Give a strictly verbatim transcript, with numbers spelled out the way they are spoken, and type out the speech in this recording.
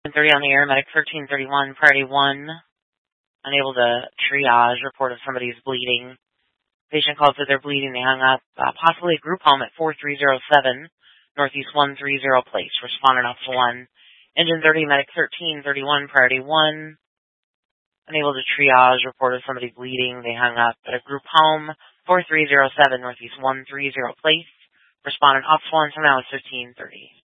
thirty on the air, medic thirteen thirty-one, priority one, unable to triage, report of somebody's bleeding. Patient called for their bleeding, they hung up, uh, possibly a group home at four three zero seven, Northeast one thirty Place, responded off to one. Engine thirty, medic thirteen thirty-one, priority one, unable to triage, report of somebody bleeding, they hung up at a group home, four three zero seven, Northeast one thirty Place, responded off to one, so now it's fifteen thirty.